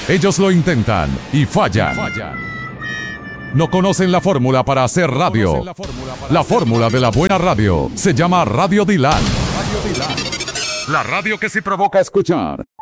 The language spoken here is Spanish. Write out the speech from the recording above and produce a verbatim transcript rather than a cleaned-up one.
Ellos lo intentan y fallan. No conocen la fórmula para hacer radio. La fórmula de la buena radio se llama Radio Dilan. La radio que sí provoca escuchar.